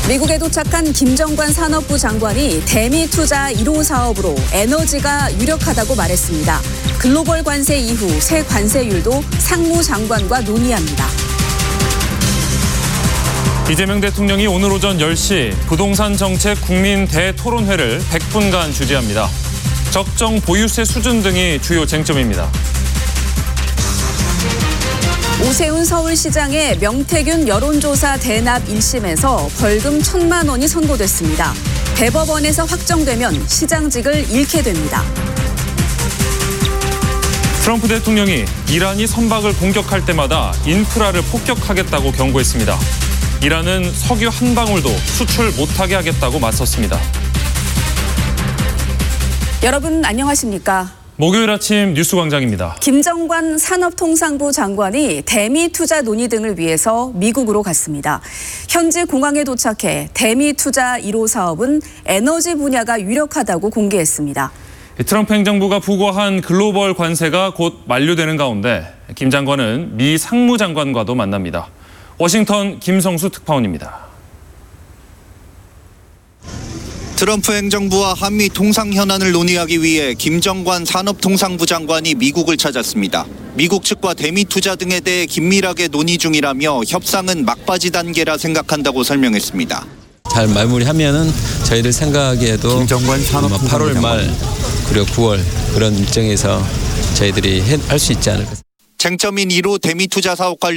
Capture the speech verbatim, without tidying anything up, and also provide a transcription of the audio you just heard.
미국에 도착한 김정관 산업부 장관이 대미 투자 일 호 사업으로 에너지가 유력하다고 말했습니다. 글로벌 관세 이후 새 관세율도 상무장관과 논의합니다. 이재명 대통령이 오늘 오전 열 시 부동산 정책 국민 대토론회를 백 분간 주재합니다. 적정 보유세 수준 등이 주요 쟁점입니다. 오세훈 서울시장의 명태균 여론조사 대납 일 심에서 벌금 천만 원이 선고됐습니다. 대법원에서 확정되면 시장직을 잃게 됩니다. 트럼프 대통령이 이란이 선박을 공격할 때마다 인프라를 폭격하겠다고 경고했습니다. 이란은 석유 한 방울도 수출 못하게 하겠다고 맞섰습니다. 여러분 안녕하십니까? 목요일 아침 뉴스광장입니다. 김정관 산업통상부 장관이 대미 투자 논의 등을 위해서 미국으로 갔습니다. 현지 공항에 도착해 대미 투자 일 호 사업은 에너지 분야가 유력하다고 공개했습니다. 트럼프 행정부가 부과한 글로벌 관세가 곧 만료되는 가운데 김 장관은 미 상무장관과도 만납니다. 워싱턴 김성수 특파원입니다. 트럼프 행정부와 한미 통상 현안을 논의하기 위해 김정관 산업통상부 장관이 미국을 찾았습니다. 미국 측과 대미 투자 등에 대해 긴밀하게 논의 중이라며 협상은 막바지 단계라 생각한다고 설명했습니다. 잘 마무리하면은 저희들 생각에도 김정관 산업통상부 팔월 말 그리고 구월 그런 일정에서 저희들이 할 수 있지 않을까. 쟁점인 일 호 대미 투자 사업 관련